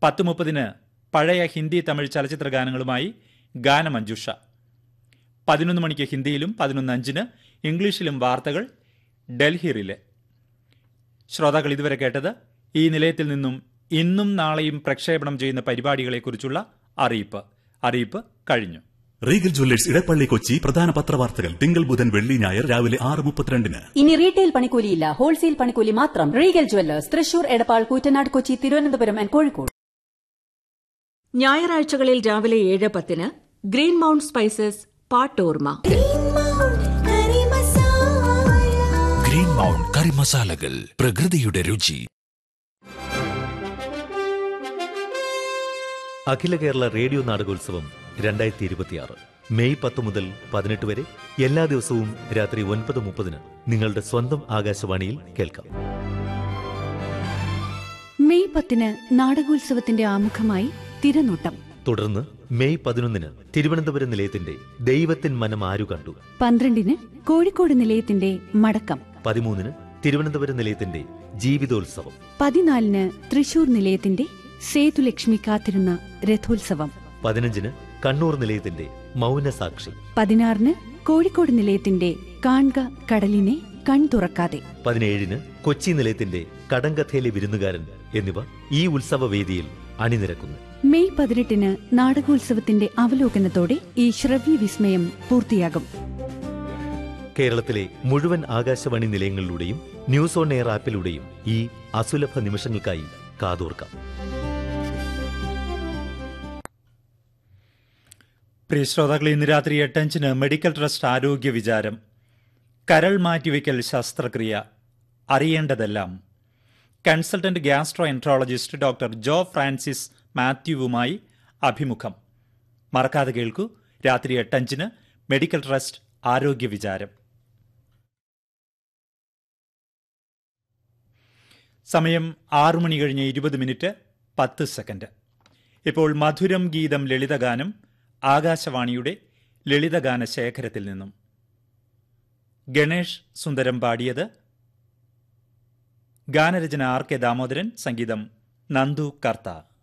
10:30 പഴയ ഹിന്ദി തമിഴ് ചലച്ചിത്ര ഗാനങ്ങളുമായി ഗാനമഞ്ജുഷ. 11 മണിക്ക് ഹിന്ദിയിലും 11:05 ഇംഗ്ലീഷിലും വാർത്തകൾ ഡൽഹി റിലേ. ശ്രോതാക്കൾ ഇതുവരെ കേട്ടത് ഈ നിലയത്തിൽ നിന്നും ഇന്നും നാളെയും പ്രക്ഷേപണം ചെയ്യുന്ന പരിപാടികളെക്കുറിച്ചുള്ള അറിയിപ്പ് കഴിഞ്ഞു. റീഗൽ ജ്വല്ലേഴ്സ് ഇടപ്പള്ളി കൊച്ചി പ്രധാന പത്രവാർത്തകൾ തിങ്കൾ ബുധൻ വെള്ളി ഞായർ രാവിലെ 6:32. ഇനി റീറ്റെയിൽ പണിക്കൂലിയില്ല, ഹോൾസെയിൽ പണിക്കൂലി മാത്രം. Regal Jewellers Thrissur, Edappal, Koottanad, Kochi, Thiruvananthapuram and Kozhikode. ഞായറാഴ്ചകളിൽ രാവിലെ 7:10 green mount spices പാട്ടോർമ. Green mount കറി മസാലകൾ, പ്രകൃതിയുടെ രുചി. അഖില കേരള റേഡിയോ നാടകോത്സവം 2026 മെയ് 10 മുതൽ 18 വരെ എല്ലാ ദിവസവും രാത്രി 9:30 നിങ്ങളുടെ സ്വന്തം ആകാശവാണിയിൽ കേൾക്കാം. മെയ് 10 നാടകോത്സവത്തിന്റെ ആമുഖമായി തിരനോട്ടം. തുടർന്ന് മെയ് 11 തിരുവനന്തപുരം നിലയത്തിന്റെ ദൈവത്തിൻ മനം ആരു കണ്ടു. 12 കോഴിക്കോട് നിലയത്തിന്റെ മടക്കം. 13 തിരുവനന്തപുരം നിലയത്തിന്റെ ജീവിതോത്സവം. 14 തൃശൂർ നിലയത്തിന്റെ സേതുലക്ഷ്മി കാത്തിരുന്ന രഥോത്സവം. 15 കണ്ണൂർ നിലയത്തിന്റെ മൗനസാക്ഷി. 16 കോഴിക്കോട് നിലയത്തിന്റെ കാൺക കടലിനെ കൺതുറക്കാതെ. 17 കൊച്ചി നിലയത്തിന്റെ കടങ്കഥയിലെ വിരുന്നുകാരൻ എന്നിവ ഈ ഉത്സവവേദിയിൽ അണിനിരക്കുന്നു. മെയ് 18 നാടകോത്സവത്തിന്റെ അവലോകനത്തോടെ ഈ ശ്രവ്യ വിസ്മയം പൂർത്തിയാകും. കേരളത്തിലെ മുഴുവൻ ആകാശവാണി നിലയങ്ങളിലൂടെയും ന്യൂസ് ഓൺ എയർ ആപ്പിലൂടെയും ഈ അസുലഭ നിമിഷങ്ങൾക്കായി കാതോർക്കാം. പ്രിയ ശ്രോതാക്കളെ, ഇന്ന് രാത്രി 8:05 മെഡിക്കൽ ട്രസ്റ്റ് ആരോഗ്യ വിചാരം. കരൾ മാറ്റിവെക്കൽ ശസ്ത്രക്രിയ അറിയേണ്ടതെല്ലാം. കൺസൾട്ടന്റ് ഗ്യാസ്ട്രോ എൻട്രോളജിസ്റ്റ് ഡോക്ടർ ജോ ഫ്രാൻസിസ് മാത്യുവുമായി അഭിമുഖം. മറക്കാതെ കേൾക്കൂ, രാത്രി 8:05 മെഡിക്കൽ ട്രസ്റ്റ് ആരോഗ്യ വിചാരം. സമയം 6:20 ഇപ്പോൾ മധുരം ഗീതം ലളിതഗാനം ആകാശവാണിയുടെ ലളിതഗാന ശേഖരത്തിൽ നിന്നും. ഗണേഷ് സുന്ദരം പാടിയത്. ഗാനരചന ആർ കെ ദാമോദരൻ, സംഗീതം നന്ദു കർത്ത.